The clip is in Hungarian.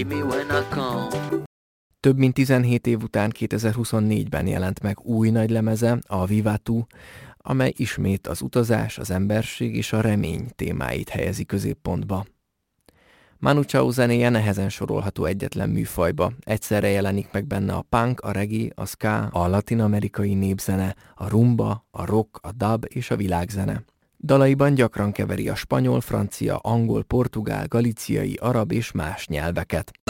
Több mint 17 év után 2024-ben jelent meg új nagylemeze, a Viva-Tu, amely ismét az utazás, az emberség és a remény témáit helyezi középpontba. Manu Chao zenéje nehezen sorolható egyetlen műfajba. Egyszerre jelenik meg benne a punk, a reggae, a ska, a latin-amerikai népzene, a rumba, a rock, a dub és a világzene. Dalaiban gyakran keveri a spanyol, francia, angol, portugál, galíciai, arab és más nyelveket.